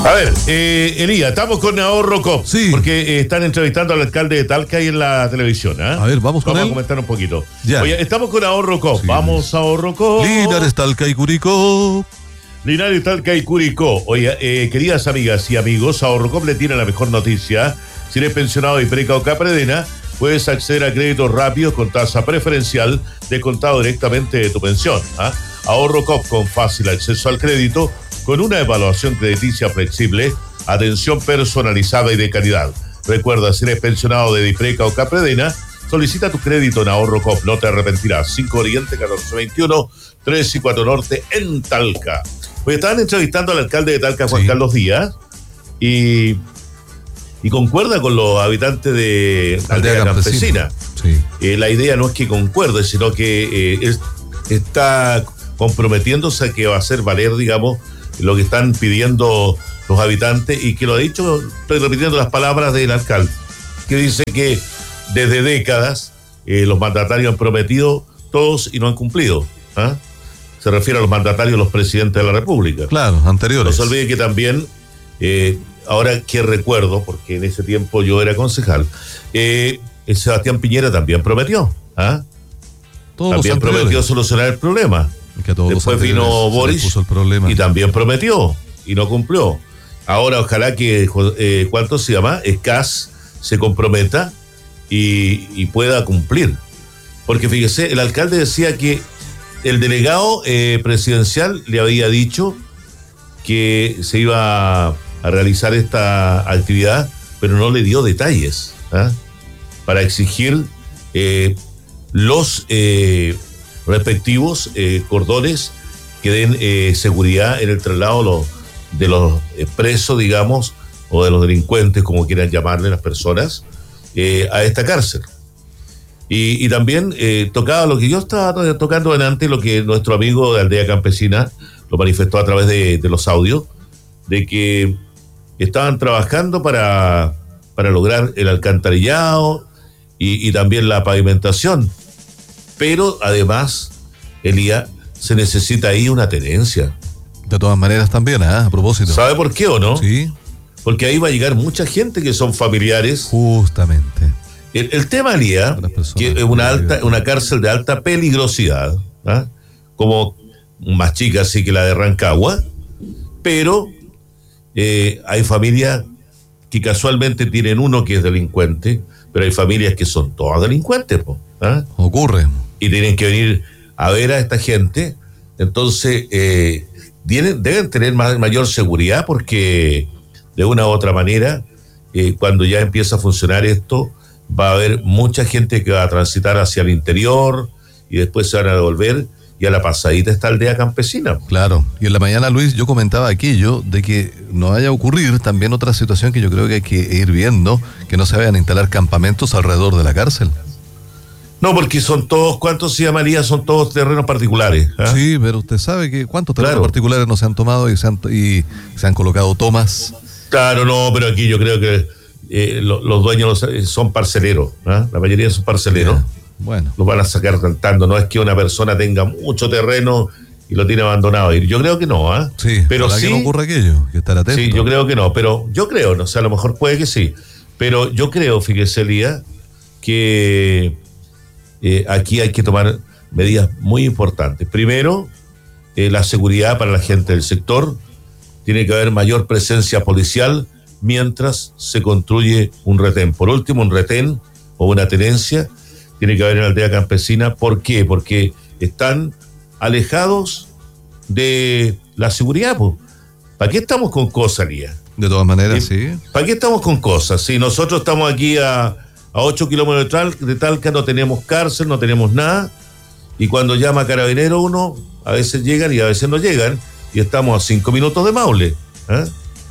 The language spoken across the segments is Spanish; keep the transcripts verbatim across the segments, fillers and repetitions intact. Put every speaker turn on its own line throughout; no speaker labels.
A ver, eh, Elías, estamos con Ahorro Cop.
Sí.
Porque eh, están entrevistando al alcalde de Talca ahí en la televisión. ¿eh?
A ver, vamos con
Vamos
él.
a comentar un poquito.
Ya.
Oye, estamos con Ahorro Cop.
Sí.
Vamos a Ahorro Cop.
Linares, Talca y Curicó.
Linares, Talca y Curicó. Oye, eh, queridas amigas y amigos, Ahorro Cop le tiene la mejor noticia. Si eres pensionado de Ipreca o Capredena, puedes acceder a créditos rápidos con tasa preferencial descontado directamente de tu pensión. ¿eh? Ahorro Cop con fácil acceso al crédito, con una evaluación crediticia flexible, atención personalizada y de calidad. Recuerda, si eres pensionado de Ipreca o Capredena, solicita tu crédito en Ahorro Cop, no te arrepentirás. cinco Oriente, catorce veintiuno, tres y cuatro Norte en Talca. Pues estaban entrevistando al alcalde de Talca, Juan
Sí.
Carlos Díaz, y, y concuerda con los habitantes de Aldea, Aldea Campesina.
Sí.
Eh, la idea no es que concuerde, sino que eh, es, está comprometiéndose a que va a hacer valer, digamos, lo que están pidiendo los habitantes, y que lo ha dicho, estoy repitiendo las palabras del alcalde, que dice que desde décadas eh, los mandatarios han prometido todos y no han cumplido. ¿eh? Se refiere a los mandatarios, los presidentes de la República.
Claro, anteriores.
No se olvide que también, eh, ahora que recuerdo, porque en ese tiempo yo era concejal, eh, Sebastián Piñera también prometió. ¿eh?
Todos
también
los
prometió solucionar el problema.
Que a todos
Después
los
vino Boris
puso el problema.
y también prometió y no cumplió. Ahora ojalá que, eh, ¿cuánto se llama? Escaz se comprometa y, y pueda cumplir. Porque fíjese, el alcalde decía que el delegado eh, presidencial le había dicho que se iba a realizar esta actividad, pero no le dio detalles ¿eh? para exigir eh, los eh, respectivos eh, cordones que den eh, seguridad en el traslado los, de los eh, presos, digamos, o de los delincuentes, como quieran llamarle las personas, eh, a esta cárcel. Y, y también eh, tocaba lo que yo estaba tocando delante, lo que nuestro amigo de Aldea Campesina lo manifestó a través de, de los audios, de que estaban trabajando para, para lograr el alcantarillado y, y también la pavimentación. Pero además, Elías, se necesita ahí una tenencia.
De todas maneras también, ¿eh? A propósito.
¿Sabe por qué o no?
Sí.
Porque ahí va a llegar mucha gente que son familiares.
Justamente.
El, el tema, Elías, que es una, alta, una cárcel de alta peligrosidad, ¿eh? como más chica así que la de Rancagua, pero eh, hay familias que casualmente tienen uno que es delincuente, pero hay familias que son todas delincuentes, ¿eh?
Ocurre.
Y tienen que venir a ver a esta gente. Entonces eh, tienen, deben tener más, mayor seguridad, porque de una u otra manera eh, cuando ya empieza a funcionar esto, va a haber mucha gente que va a transitar hacia el interior y después se van a devolver, y a la pasadita está Aldea Campesina.
Claro, y en la mañana, Luis, yo comentaba aquello de que no vaya a ocurrir también otra situación que yo creo que hay que ir viendo, que no se vayan a instalar campamentos alrededor de la cárcel.
No, porque son todos, ¿cuántos se llamaría? Son todos terrenos particulares. ¿eh?
Sí, pero usted sabe que cuántos terrenos
Claro.
particulares no se han tomado y se han, y se han colocado tomas.
Claro, no, pero aquí yo creo que eh, lo, los dueños son parceleros. ¿eh? La mayoría son parceleros.
Ya, bueno.
Los van a sacar cantando. No es que una persona tenga mucho terreno y lo tiene abandonado. Y yo creo que no. ¿eh?
Sí,
pero
ojalá
sí,
que no ocurra aquello, que estar atento.
Sí, yo creo que no, pero yo creo, no sé, a lo mejor puede que sí. Pero yo creo, fíjese, Elías, que eh, aquí hay que tomar medidas muy importantes. Primero, eh, la seguridad para la gente del sector. Tiene que haber mayor presencia policial mientras se construye un retén. Por último, un retén o una tenencia tiene que haber en la Aldea Campesina. ¿Por qué? Porque están alejados de la seguridad. Pues. ¿Para qué estamos con cosas, Lía?
De todas maneras, sí.
¿Para qué estamos con cosas? Si nosotros estamos aquí a, a ocho kilómetros de, Tal, de Talca, no tenemos cárcel, no tenemos nada, y cuando llama Carabinero uno, a veces llegan y a veces no llegan, y estamos a cinco minutos de Maule. ¿eh?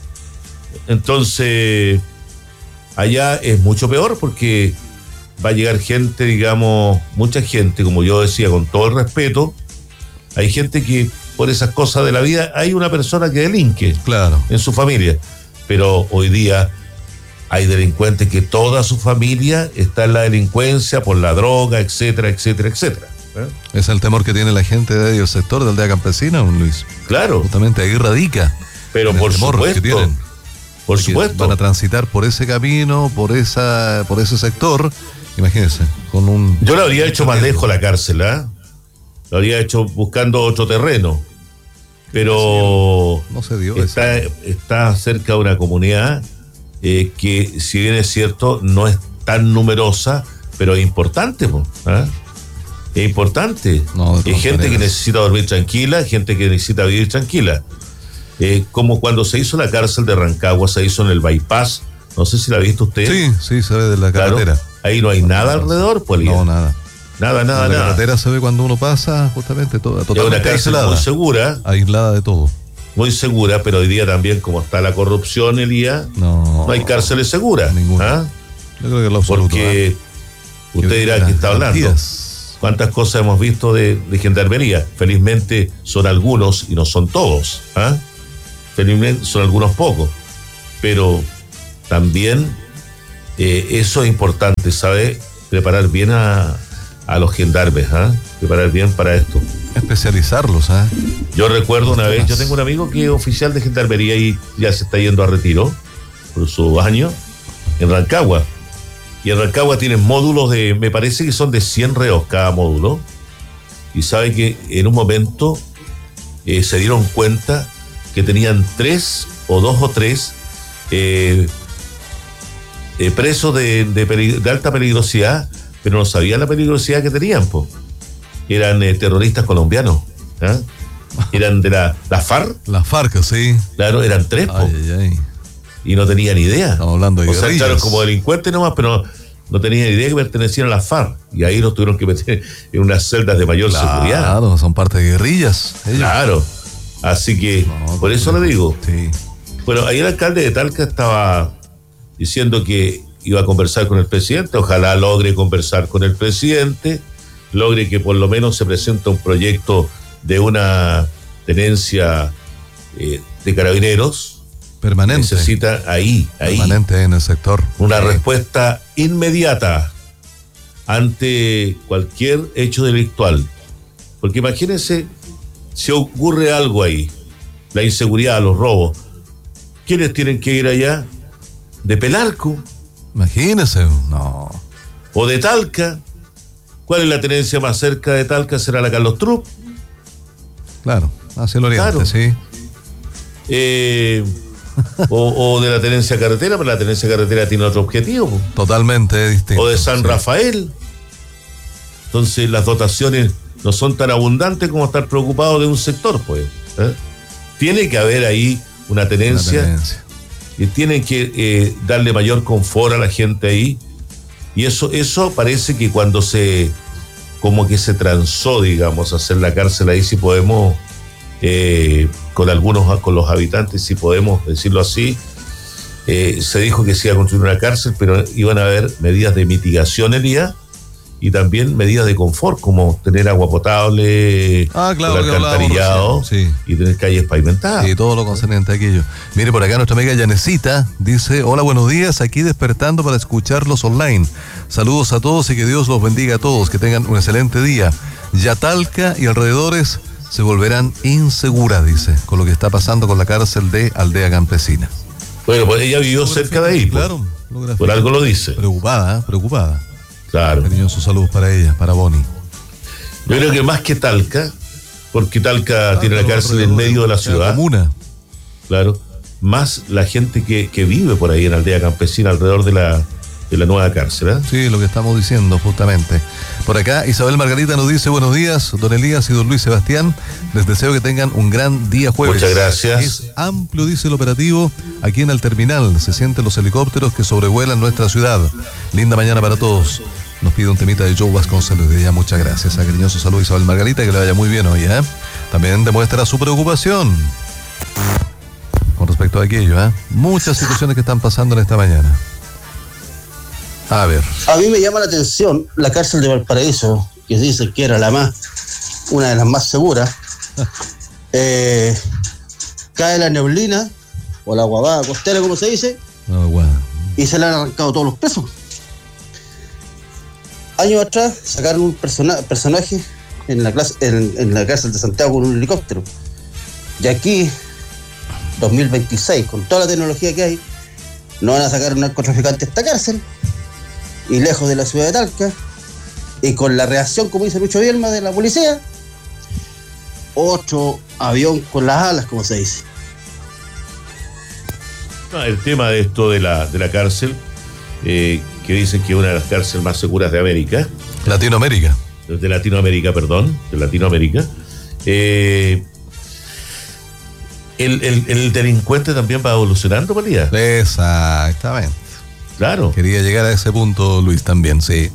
Entonces, allá es mucho peor, porque va a llegar gente, digamos, mucha gente, como yo decía, con todo el respeto. Hay gente que por esas cosas de la vida, hay una persona que delinque,
claro,
en su familia, pero hoy día hay delincuentes que toda su familia está en la delincuencia por la droga, etcétera, etcétera, etcétera. ¿eh?
Es el temor que tiene la gente de ahí, el sector de Aldea Campesina, don Luis.
Claro.
Justamente ahí radica.
Pero por supuesto, por supuesto.
Van a transitar por ese camino, por esa, por ese sector. Imagínense, con un...
Yo lo habría hecho más lejos la cárcel, ¿ah? ¿eh? Lo habría hecho buscando otro terreno. Pero
no se dio
está, está cerca de una comunidad eh, que, si bien es cierto, no es tan numerosa, pero es importante, ¿eh? Es importante. No, hay gente maneras. que necesita dormir tranquila, gente que necesita vivir tranquila. Eh, como cuando se hizo la cárcel de Rancagua, se hizo en el bypass. No sé si la ha visto usted.
Sí, sí, se ve de la carretera.
Claro, ahí no hay nada alrededor, pues.
No, nada.
Nada, nada,
en la
nada. La
carretera se ve cuando uno pasa, justamente toda, totalmente
es una cárcel aislada, muy segura.
Aislada de todo.
Muy segura, pero hoy día también, como está la corrupción, Elías, no, no hay cárceles seguras.
Ninguna. ¿Ah? Yo creo que es lo absoluto.
Porque ¿eh? usted dirá que está hablando. Garantías. ¿Cuántas cosas hemos visto de, de gendarmería? Felizmente son algunos y no son todos. ¿Ah? Felizmente son algunos pocos. Pero también eh, eso es importante, ¿sabe? Preparar bien a, a los gendarmes, ¿eh? Preparar bien para esto.
Especializarlos, ¿eh?
Yo recuerdo una vez, yo tengo un amigo que es oficial de gendarmería y ya se está yendo a retiro por su año en Rancagua. Y en Rancagua tienen módulos de, me parece que son de cien reos cada módulo. Y sabe que en un momento eh, se dieron cuenta que tenían tres o dos o tres eh, eh, presos de, de, pelig- de alta peligrosidad, pero no sabían la peligrosidad que tenían, po. Eran eh, terroristas colombianos, ¿eh? Eran de la, la FARC.
La FARC, sí.
Claro, eran tres, po.
Ay, ay, ay.
Y no tenían idea.
Estamos hablando de
o sea, claro, como delincuentes nomás, pero no tenían idea que pertenecían a la FARC. Y ahí los tuvieron que meter en unas celdas de mayor
claro,
seguridad.
Claro, son parte de guerrillas. Ellos.
Claro. Así que, no, por eso le digo.
Sí.
Bueno, ahí el alcalde de Talca estaba diciendo que iba a conversar con el presidente. Ojalá logre conversar con el presidente, logre que por lo menos se presente un proyecto de una tenencia eh, de carabineros.
Permanente.
Necesita ahí, ahí.
Permanente en el sector.
Una
sí.
respuesta inmediata ante cualquier hecho delictual. Porque imagínense, si ocurre algo ahí, la inseguridad, los robos, ¿quiénes tienen que ir allá? ¿De Pelarco?
Imagínense, no.
¿O de Talca? ¿Cuál es la tenencia más cerca de Talca? ¿Será la Carlos Trupp?
Claro, hacia el oriente,
claro.
sí.
Eh, o, o de la tenencia carretera, pero la tenencia carretera tiene otro objetivo.
Totalmente distinto.
O de San
sí.
Rafael. Entonces las dotaciones no son tan abundantes como estar preocupado de un sector, pues. ¿eh? Tiene que haber ahí una tenencia, una tenencia. Y tienen que eh, darle mayor confort a la gente ahí. Y eso, eso parece que cuando se, como que se transó, digamos, hacer la cárcel ahí, si podemos, eh, con algunos, con los habitantes, si podemos decirlo así, eh, se dijo que se iba a construir una cárcel, pero iban a haber medidas de mitigación, Elías, y también medidas de confort, como tener agua potable,
ah, claro,
alcantarillado,
sí.
y tener calles pavimentadas.
Y todo lo concerniente a aquello. Mire, por acá nuestra amiga Yanecita dice: hola, buenos días, aquí despertando para escucharlos online. Saludos a todos y que Dios los bendiga a todos, que tengan un excelente día. Ya Talca y alrededores se volverán inseguras, dice, con lo que está pasando con la cárcel de Aldea Campesina.
Bueno, pues ella vivió cerca de ahí.
Claro.
Por, por algo lo dice.
Preocupada, ¿eh? preocupada.
Claro.
Cariñoso saludos para ella, para Bonnie.
Yo creo que más que Talca, porque Talca ah, tiene la cárcel en medio de la ciudad.
La comuna.
Claro. Más la gente que, que vive por ahí en Aldea Campesina, alrededor de la, de la nueva cárcel. ¿eh?
Sí, lo que estamos diciendo justamente. Por acá Isabel Margarita nos dice: buenos días, don Elías y don Luis Sebastián. Les deseo que tengan un gran día jueves.
Muchas gracias.
Es amplio, dice el operativo, aquí en el terminal. Se sienten los helicópteros que sobrevuelan nuestra ciudad. Linda mañana para todos. Nos pide un temita de Joe Vasconcelos de ella. Muchas gracias. A cariñoso saludo Isabel Margarita, que le vaya muy bien hoy. ¿eh? También demuestra su preocupación con respecto a aquello. ¿eh? Muchas situaciones que están pasando en esta mañana. A ver.
A mí me llama la atención la cárcel de Valparaíso, que dice que era la más, una de las más seguras. eh, cae la neblina, o la guabada costera, como se dice,
oh, wow.
y se le han arrancado todos los presos. Años atrás sacaron un persona, personaje en la, clase, en, en la cárcel de Santiago con un helicóptero. Y aquí dos mil veintiséis, con toda la tecnología que hay, no van a sacar un narcotraficante a esta cárcel, y lejos de la ciudad de Talca, y con la reacción, como dice Lucho Bielma, de la policía, otro avión con las alas, como se dice.
El tema de esto de la, de la cárcel, eh, que dicen que es una de las cárceles más seguras de América.
Latinoamérica.
De Latinoamérica, perdón, de Latinoamérica. Eh, el, el, el delincuente también va evolucionando, María.
Exactamente.
Claro.
Quería llegar a ese punto, Luis, también, sí.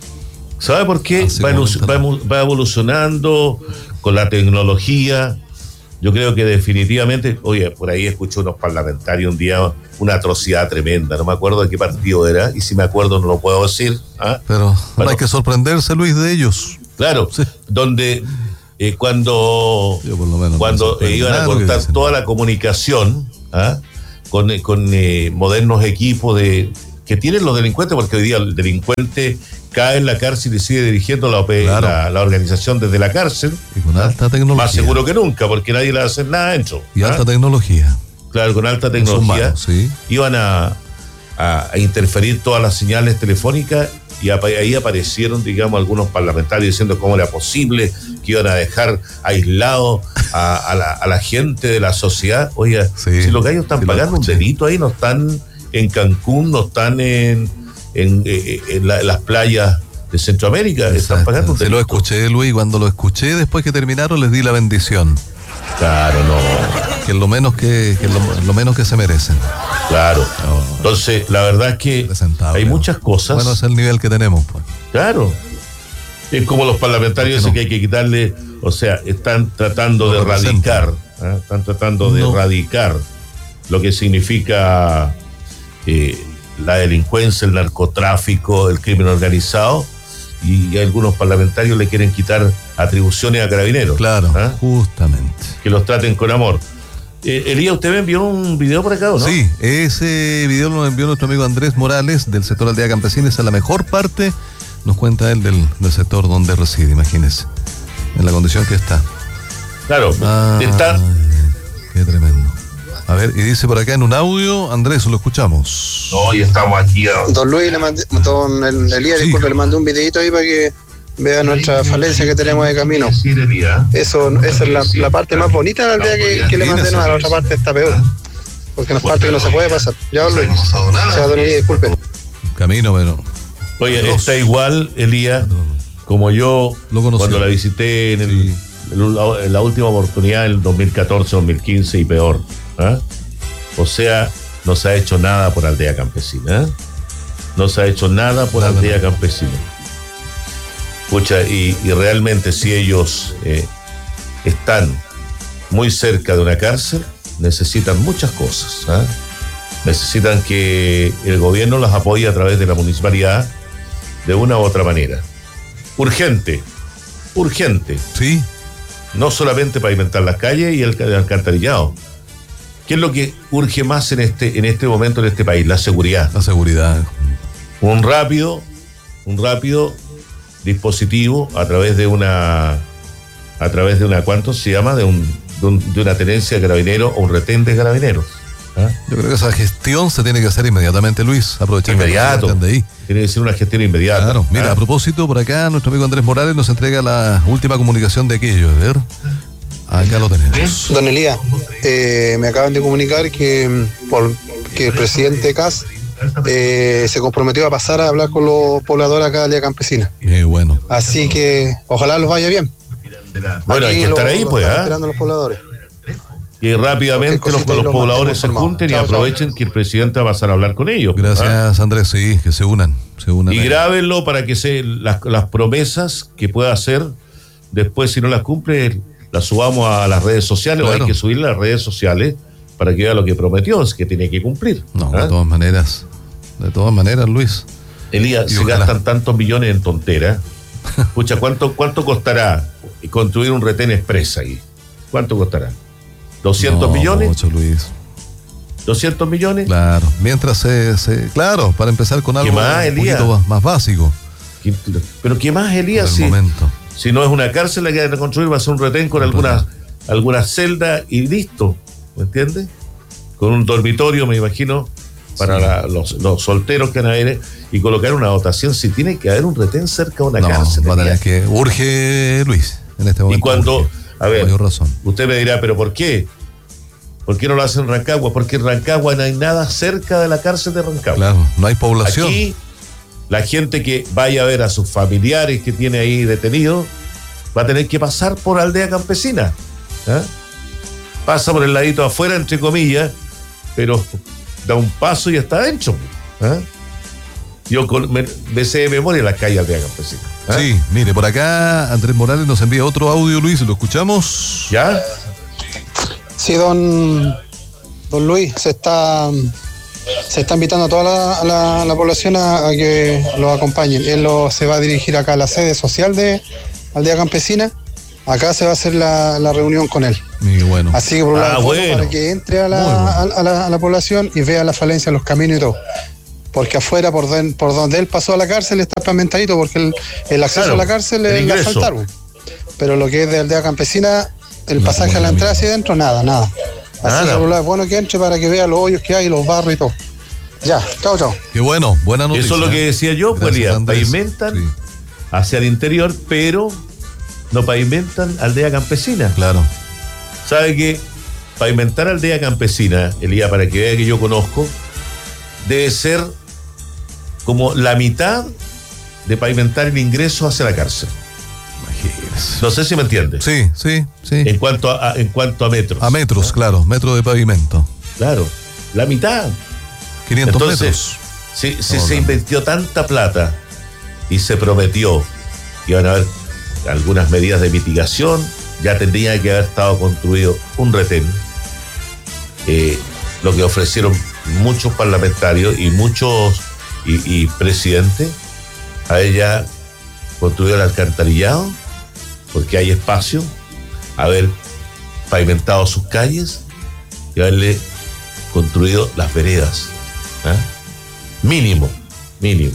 ¿Sabe por qué? Va, va, va evolucionando con la tecnología. Yo creo que definitivamente, oye, por ahí escuché unos parlamentarios un día, una atrocidad tremenda, no me acuerdo de qué partido era, y si me acuerdo no lo puedo decir. ¿ah?
Pero
bueno,
no hay que sorprenderse, Luis, de ellos.
Claro, sí. Donde eh, cuando,
por lo menos
cuando
no
eh, iban a cortar toda la comunicación ¿ah? con, con eh, modernos equipos de que tienen los delincuentes, porque hoy día el delincuente cae en la cárcel y sigue dirigiendo la, claro. la, la organización desde la cárcel.
Y con alta tecnología.
Más seguro que nunca, porque nadie le va a hacer nada adentro.
Y ¿ah? alta tecnología.
Claro, con alta tecnología.
Manos, ¿sí?
Iban a, a, a interferir todas las señales telefónicas y a, ahí aparecieron, digamos, algunos parlamentarios diciendo cómo era posible que iban a dejar aislado a, a, la, a la gente de la sociedad. Oiga, sí, si los gallos están sí pagando un delito ahí, no están en Cancún, no están en... En, en, en, la, en las playas de Centroamérica. Exacto. Están pagando un delito.
Se lo escuché, Luis, cuando lo escuché después que terminaron les di la bendición.
Claro, no.
Que es lo menos que, que, lo, lo menos que se merecen.
Claro. No. Entonces, la verdad es que hay muchas cosas.
Bueno, es el nivel que tenemos, pues.
Claro. Es como los parlamentarios dicen no? que hay que quitarle, o sea, están tratando no de erradicar, ¿eh? están tratando no. de erradicar lo que significa eh, la delincuencia, el narcotráfico, el crimen organizado, y algunos parlamentarios le quieren quitar atribuciones a Carabineros.
Claro, ¿eh? Justamente.
Que los traten con amor. Eh, Elías, ¿usted me envió un video por acá o no?
Sí, ese video lo envió nuestro amigo Andrés Morales del sector Aldea Campesina. Esa es la mejor parte, nos cuenta él del, del sector donde reside, imagínese, en la condición que está.
Claro, ah, está...
Qué tremendo. A ver, y dice por acá en un audio, Andrés, lo escuchamos.
Hoy estamos aquí. A...
Don Luis, le mandé, don Elías, sí. disculpe, le mandé un videito ahí para que vea nuestra falencia que tenemos de camino. Eso, esa es la, la parte más bonita de la aldea que, que le mandé, no, a la otra parte está peor. Porque en la parte que no se puede pasar. Ya, don Luis. O sea, don Elías, disculpe.
Camino, pero...
Oye, Dos. está igual, Elías, como yo
lo
cuando la visité en, el, sí. en la última oportunidad, en el dos mil catorce, dos mil quince y peor. ¿Ah? O sea, no se ha hecho nada por Aldea Campesina. ¿eh? No se ha hecho nada por nada, Aldea no. Campesina. Escucha, y, y realmente si ellos eh, están muy cerca de una cárcel, necesitan muchas cosas. ¿eh? Necesitan que el gobierno los apoye a través de la municipalidad de una u otra manera. Urgente, urgente.
Sí.
No solamente pavimentar las calles y el, el alcantarillado. ¿Qué es lo que urge más en este, en este momento en este país? La seguridad.
La seguridad.
Un rápido, un rápido dispositivo a través de una, a través de una, ¿cuánto se llama? De un, de, un, de una tenencia de carabineros o un retén de carabineros. ¿Ah?
Yo creo que esa gestión se tiene que hacer inmediatamente, Luis. Aprovechando
Inmediato.
De ahí.
Tiene que ser una gestión inmediata.
Claro. Mira, ¿ah? A propósito, por acá nuestro amigo Andrés Morales nos entrega la última comunicación de aquello. A ver. Acá lo tenemos.
Don Elías, eh, me acaban de comunicar que, por, que el presidente Kass eh, se comprometió a pasar a hablar con los pobladores acá de Aldea Campesina.
Qué bueno.
Así que ojalá los vaya bien.
Bueno, aquí hay que estar ahí, pues.
¿ah? Esperando los pobladores.
Y rápidamente los, los pobladores se junten chao, y aprovechen chao. que el presidente va a pasar a hablar con ellos.
Gracias, ¿ah? Andrés, sí, que se unan. Se unan
y ahí. Grábenlo para que se las, las promesas que pueda hacer, después si no las cumple, las subamos a las redes sociales, claro. O hay que subir las redes sociales para que vea lo que prometió, es que tiene que cumplir.
No,
¿ah?
de todas maneras, de todas maneras, Luis.
Elías, y se ojalá. gastan tantos millones en tonteras. Escucha, ¿cuánto, ¿cuánto costará construir un retén express ahí? ¿Cuánto costará? ¿doscientos
no,
millones?
Mucho, Luis.
¿doscientos millones?
Claro, mientras se, se claro, para empezar con algo
más,
un poquito más, más básico.
Pero ¿qué más, Elías?
Si,
si no es una cárcel la que hay que construir, va a ser un retén con algunas, algunas celdas y listo, ¿me entiendes? con un dormitorio, me imagino, para sí. la, los, los solteros que van a ir, y colocar una dotación. Si tiene que haber un retén cerca de una
no,
cárcel.
Va a tener que urge, Luis, en este momento.
Y cuando,
urge,
a ver,
razón.
Usted me dirá, ¿pero por qué? ¿Por qué no lo hacen en Rancagua? Porque en Rancagua no hay nada cerca de la cárcel de Rancagua.
Claro, no hay población.
Aquí, la gente que vaya a ver a sus familiares que tiene ahí detenidos va a tener que pasar por Aldea Campesina. ¿eh? Pasa por el ladito afuera, entre comillas, pero da un paso y está adentro. ¿eh? Yo con, me, me sé de memoria las calles Aldea Campesina. ¿eh?
Sí, mire, por acá Andrés Morales nos envía otro audio, Luis, ¿lo escuchamos?
¿Ya?
Sí, don, don Luis, se está se está invitando a toda la, la, la población a, a que lo acompañen. Él lo, se va a dirigir acá a la sede social de Aldea Campesina. Acá se va a hacer la, la reunión con él.
Muy bueno.
Así que por un
ah,
lado,
bueno.
para que entre a la,
bueno.
a, a, la, a la población y vea la falencia de los caminos y todo. Porque afuera, por, de, por donde él pasó a la cárcel, está pavimentadito, porque el, el acceso
Claro,
a la cárcel
el
es
ingreso.
asfaltar. Pero lo que es de Aldea Campesina, el
No,
pasaje
bueno,
a la entrada
amigo.
hacia adentro, nada, nada. Así
Nada.
que por un lado es bueno que entre para que vea los hoyos que hay, los barros y todo. Ya, chao, chao.
Qué bueno, buena noticia.
Eso es lo que decía yo, pues,
Gracias,
Elías,
Andrés.
pavimentan
Sí,
hacia el interior, pero no pavimentan Aldea Campesina.
claro.
¿Sabe que pavimentar Aldea Campesina, Elías, para que vea que yo conozco, debe ser como la mitad de pavimentar el ingreso hacia la cárcel?
Imagínese.
No sé si me entiende.
Sí, sí, sí.
En cuanto a, en cuanto a metros.
A metros,
¿no?
claro, metro de pavimento.
Claro, la mitad.
quinientos
Entonces,
metros.
si, si
No,
se
no.
invirtió tanta plata y se prometió que iban a haber algunas medidas de mitigación, ya tendría que haber estado construido un retén. Eh, lo que ofrecieron muchos parlamentarios y muchos y, y presidentes, haber ya construido el alcantarillado, porque hay espacio, haber pavimentado sus calles y haberle construido las veredas. ¿eh? Mínimo, mínimo.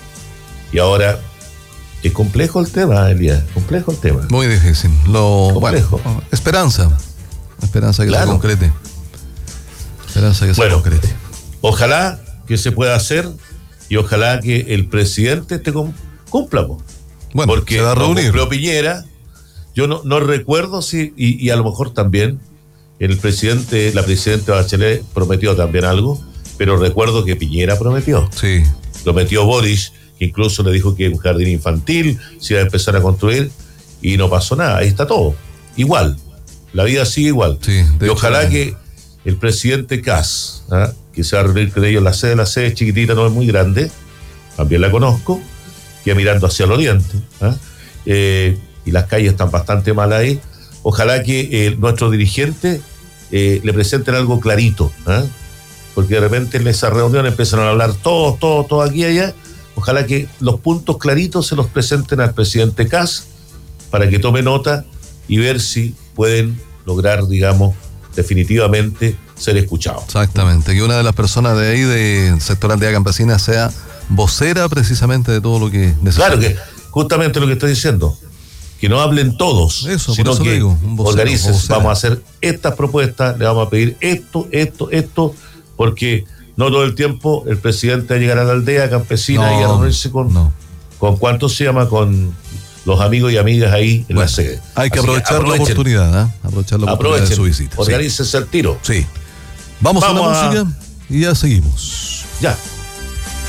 Y ahora, es complejo el tema, Elías, complejo el tema.
Muy difícil. Lo,
Complejo.
bueno, esperanza. Esperanza que
Claro.
se concrete. Esperanza que
Bueno.
se concrete.
Ojalá que se pueda hacer y ojalá que el presidente te cum- cumpla. Po.
Bueno,
Porque
se va a
no
reunir.
cumplió Piñera, yo no, no recuerdo si, y, y a lo mejor también el presidente, la presidenta Bachelet prometió también algo, pero recuerdo que Piñera prometió.
Sí.
Prometió Boris, que incluso le dijo que un jardín infantil se iba a empezar a construir y no pasó nada. Ahí está todo. Igual. La vida sigue igual.
Sí, de
y
hecho,
ojalá
eh.
que el presidente Kass, ¿ah? que se va a reunir con ellos, la sede, la sede es chiquitita, no es muy grande, también la conozco, que mirando hacia el oriente, ¿ah? eh, y las calles están bastante mal ahí. Ojalá que eh, nuestros dirigentes eh, le presenten algo clarito, ¿ah? porque de repente en esa reunión empiezan a hablar todos, todos, todos aquí y allá. Ojalá que los puntos claritos se los presenten al presidente Kass para que tome nota y ver si pueden lograr, digamos, definitivamente ser escuchados.
Exactamente. Que una de las personas de ahí, de sector Aldea Campesina, sea vocera precisamente de todo lo que necesita.
Claro que justamente lo que estoy diciendo, que no hablen todos,
Eso, por
sino
eso
que
digo, un vocero,
organicen,
vocera.
vamos a hacer estas propuestas, le vamos a pedir esto, esto, esto, porque no todo el tiempo el presidente va a llegar a la aldea campesina
No,
y a reunirse con,
no.
con ¿cuántos se llama? Con los amigos y amigas ahí en
Bueno,
la sede.
hay que
Así
aprovechar la
aprovechen,
oportunidad, ¿eh? Aprovechar la oportunidad
Aprovechen,
de su visita. Sí.
organícense el tiro.
Sí. Vamos,
Vamos
a la
a-
música y ya seguimos.
Ya.